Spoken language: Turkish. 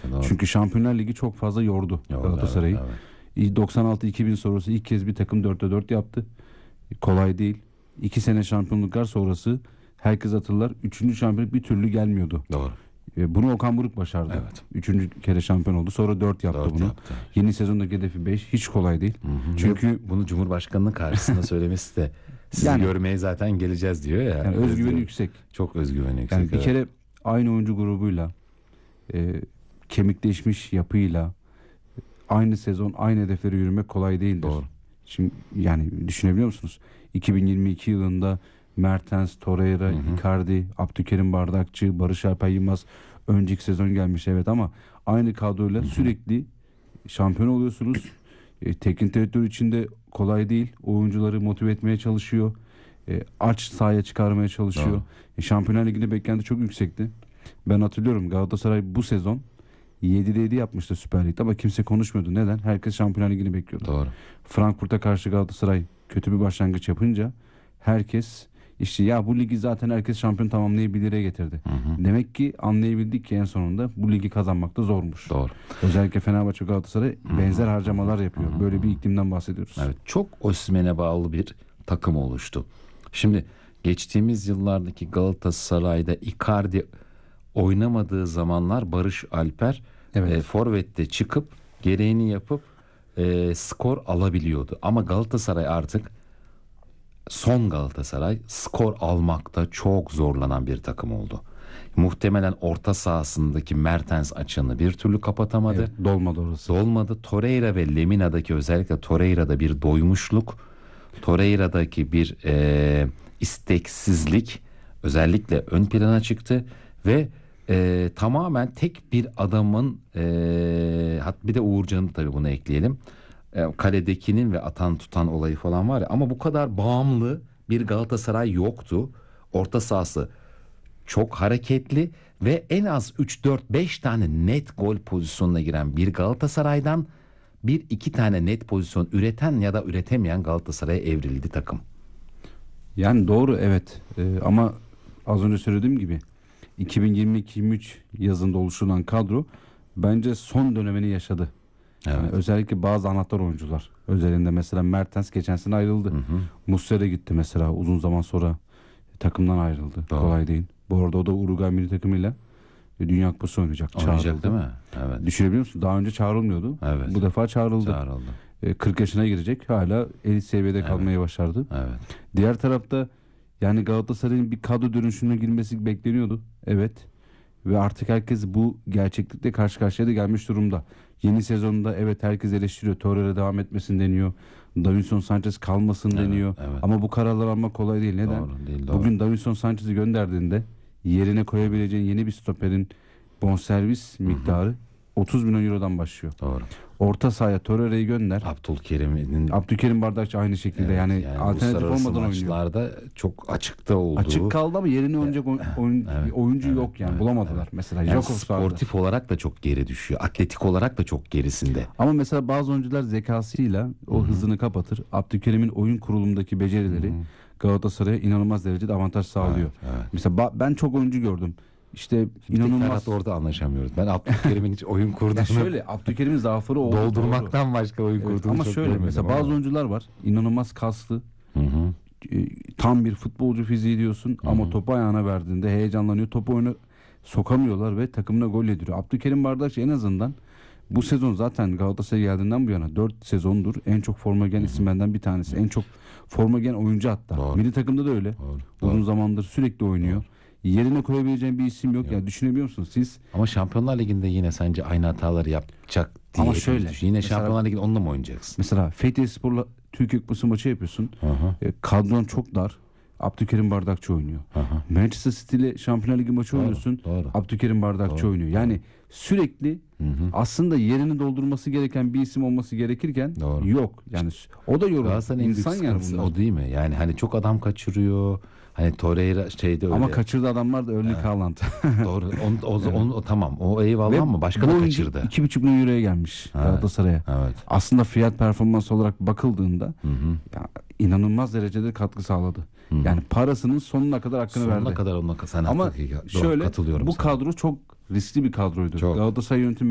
doğru. Çünkü Şampiyonlar Ligi çok fazla yordu Galatasaray'ı. Evet. 96-2000 sonrası ilk kez bir takım 4'te 4 yaptı. Kolay değil. 2 sene şampiyonluklar sonrası herkes hatırlar. 3. şampiyonluk bir türlü gelmiyordu. Doğru. Bunu Okan Buruk başardı. Evet. 3. kere şampiyon oldu. Sonra 4 yaptı bunu. Yeni sezondaki hedefi 5. Hiç kolay değil. Hı-hı. Çünkü bunu Cumhurbaşkanı'nın karşısında söylemesi de sizi görmeye zaten geleceğiz diyor ya. Yani özgüveni yüksek. Çok özgüveni yüksek. Yani bir kere aynı oyuncu grubuyla, kemikleşmiş yapıyla aynı sezon aynı hedeflere yürümek kolay değildir. Doğru. Şimdi yani düşünebiliyor musunuz? 2022 yılında Mertens, Torreira, Icardi, Abdülkerim Bardakçı, Barış Alper Yılmaz önceki sezon gelmiş evet ama aynı kadroyla sürekli şampiyon oluyorsunuz. Teknik direktör için de kolay değil. Oyuncuları motive etmeye çalışıyor. Aç sahaya çıkarmaya çalışıyor. Şampiyonlar Ligi'nde beklenti çok yüksekti. Ben hatırlıyorum Galatasaray bu sezon 7'de 7 yapmıştı Süper Lig'de ama kimse konuşmuyordu. Neden? Herkes Şampiyonlar Ligi'ni bekliyordu. Doğru. Frankfurt'a karşı Galatasaray kötü bir başlangıç yapınca herkes işte ya bu ligi zaten herkes şampiyon tamamlayabilir'e getirdi. Demek ki anlayabildik ki en sonunda bu ligi kazanmak da zormuş. Doğru. Özellikle Fenerbahçe Galatasaray benzer harcamalar yapıyor. Böyle bir iklimden bahsediyoruz. Evet, çok Osimhen'e bağlı bir takım oluştu. Şimdi geçtiğimiz yıllardaki Galatasaray'da Icardi oynamadığı zamanlar Barış Alper forvette çıkıp gereğini yapıp skor alabiliyordu. Ama Galatasaray artık son Galatasaray skor almakta çok zorlanan bir takım oldu. Muhtemelen orta sahasındaki Mertens açığını bir türlü kapatamadı. Evet, dolmadı orası. Dolmadı. Torreira ve Lemina'daki özellikle Torreira'da bir doymuşluk, Torreira'daki bir isteksizlik özellikle ön plana çıktı ve tamamen tek bir adamın bir de Uğurcan'ı tabii buna ekleyelim. Kaledekinin ve atan tutan olayı falan var ya ama bu kadar bağımlı bir Galatasaray yoktu. Orta sahası çok hareketli ve en az 3-4-5 tane net gol pozisyonuna giren bir Galatasaray'dan 1-2 tane net pozisyon üreten ya da üretemeyen Galatasaray'a evrildi takım. Yani doğru evet ama az önce söylediğim gibi 2022-23 yazında oluşturulan kadro bence son dönemini yaşadı. Evet. Yani özellikle bazı anahtar oyuncular özelinde mesela Mertens geçen sene ayrıldı. Muslera gitti mesela uzun zaman sonra takımdan ayrıldı. Doğru. Kolay değil. Bu arada o da Uruguay milli takımıyla Dünya Kupası oynayacak. Oynayacak değil mi? Evet. Düşünebiliyor musun? Daha önce çağrılmıyordu. Evet. Bu defa çağrıldı. 40 yaşına girecek. Hala elit seviyede kalmayı başardı. Evet. Diğer tarafta yani Galatasaray'ın bir kadro dönüşümüne girmesi bekleniyordu. Evet. Ve artık herkes bu gerçeklikle karşı karşıya da gelmiş durumda. Yeni sezonda evet herkes eleştiriyor. Torreira devam etmesin deniyor. Davinson Sanchez kalmasın deniyor. Evet. Ama bu kararlar almak kolay değil. Neden? Doğru, değil, doğru. Bugün Davinson Sanchez'i gönderdiğinde yerine koyabileceğin yeni bir stoperin bonservis miktarı 30 milyon eurodan başlıyor. Doğru. Orta sahaya Torreira'yı gönder. Abdülkerim Bardakçı aynı şekilde yani alternatif olmadan oynuyor. Maçlarda çok açıkta olduğu. Açık kaldı ama yerini oynayacak oyuncu yok yani bulamadılar. Mesela Yani Jakobs sportif olarak da çok geri düşüyor. Atletik olarak da çok gerisinde. Ama mesela bazı oyuncular zekasıyla o hızını kapatır. Abdülkerim'in oyun kurulumundaki becerileri Galatasaray'a inanılmaz derecede avantaj sağlıyor. Evet. Mesela ben çok oyuncu gördüm. İşte inanılmaz. Ferhat orada anlaşamıyoruz. Ben Abdülkerim'in hiç oyun kurduğunu şöyle Abdülkerim'in zaafları oldu. Doldurmaktan başka oyun kurduğunu ama çok şöyle görmedim mesela bazı oyuncular var. İnanılmaz kaslı. Tam bir futbolcu fiziği diyorsun ama topu ayağına verdiğinde heyecanlanıyor. Topu oyuna sokamıyorlar ve takımına gol yediriyor. Abdülkerim Bardakçı en azından bu sezon zaten Galatasaray'a geldiğinden bu yana 4 sezondur en çok forma giyen isimlerden bir tanesi. En çok forma giyen oyuncu hatta. Doğru. Milli takımda da öyle. Uzun zamandır sürekli oynuyor. Yerine koyabileceğin bir isim yok. Yani düşünebiliyor musunuz siz? Ama Şampiyonlar Ligi'nde yine sence aynı hataları yapacak diye. Ama şöyle. Yine mesela, Şampiyonlar Ligi'nde onunla mı oynayacaksın? Mesela Fethiyespor'la Türkiye Kupası maçı yapıyorsun. Kadron çok dar. Abdülkerim Bardakçı oynuyor. Manchester City ile Şampiyonlar Ligi maçı oynuyorsun. Abdülkerim Bardakçı oynuyor. Yani sürekli aslında yerini doldurması gereken bir isim olması gerekirken yok. Yani o da yorulur. İnsan yani bunlar. O değil mi? Yani hani çok adam kaçırıyor. Hani Torreira şeyde öyle. Ama kaçırdığı adamlar da Erling Haaland. Doğru. O tamam. O eyvallah ama başka da kaçırdı. 2,5 milyon euroya gelmiş Galatasaray'a. Evet. Aslında fiyat performans olarak bakıldığında ya, inanılmaz derecede katkı sağladı. Yani parasının sonuna kadar hakkını verdi. Sonuna kadar ama şöyle bu kadro çok riskli bir kadroydu. Galatasaray yönetimi